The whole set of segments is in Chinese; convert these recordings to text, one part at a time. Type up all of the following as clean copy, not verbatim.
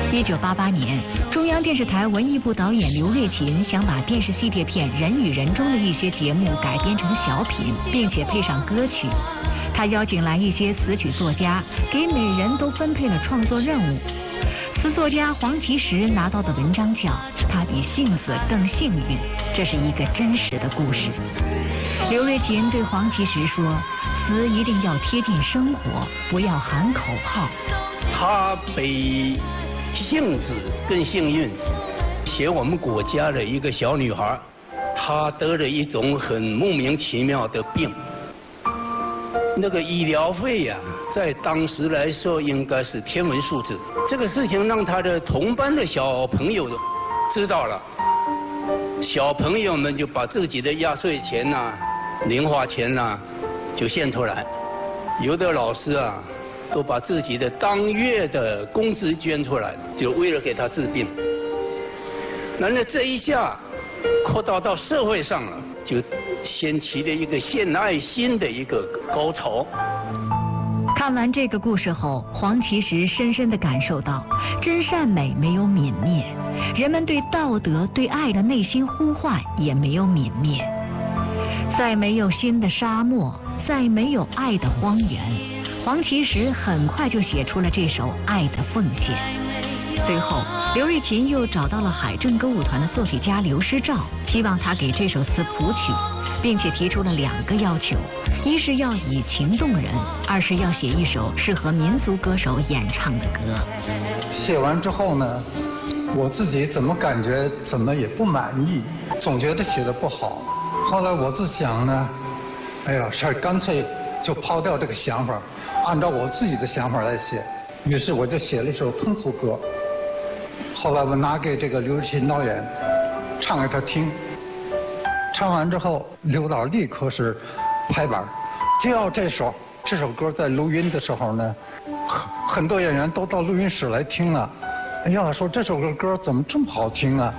1988年，中央电视台文艺部导演刘瑞琴想把电视系列片《人与人》中的一些节目改编成小品，并且配上歌曲。他邀请来一些词曲作家，给每人都分配了创作任务。词作家黄奇石拿到的文章叫《他比幸死更幸运》，这是一个真实的故事。刘瑞琴对黄奇石说：“词一定要贴近生活，不要喊口号。” 他比幸子更幸运，写我们国家的一个小女孩，她得了一种很莫名其妙的病，那个医疗费呀，在当时来说应该是天文数字。这个事情让她的同班的小朋友知道了，小朋友们就把自己的压岁钱呐、零花钱呐就献出来，有的老师啊都把自己的当月的工资捐出来，就为了给他治病。那这一下扩大到社会上了，就掀起了一个献爱心的一个高潮。 看完这个故事后，黄奇石深深地感受到，真善美没有泯灭，人们对道德、对爱的内心呼唤也没有泯灭。再没有新的沙漠，再没有爱的荒原。黄奇石很快就写出了这首《爱的奉献》。最后，刘瑞琴又找到了海政歌舞团的作曲家刘师照，希望他给这首词谱曲，并且提出了2个要求：一是要以情动人，二是要写一首适合民族歌手演唱的歌。 写完之后呢，我自己怎么感觉怎么也不满意，总觉得写得不好。后来我自想呢，哎呀，干脆就抛掉这个想法，按照我自己的想法来写。于是我就写了一首通俗歌。后来我拿给这个刘瑞琴导演唱给他听，唱完之后，刘导立刻是拍板，就要这首歌在录音的时候呢，很多演员都到录音室来听了。哎呀，说这首歌怎么这么好听啊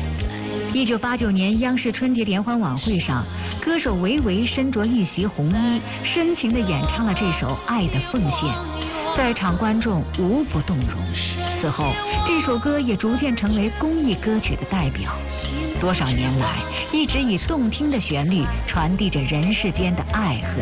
！1989年央视春节联欢晚会上，歌手维维身着一袭红衣，深情地演唱了这首《爱的奉献》，在场观众无不动容。此后，这首歌也逐渐成为公益歌曲的代表。多少年来，一直以动听的旋律传递着人世间的爱和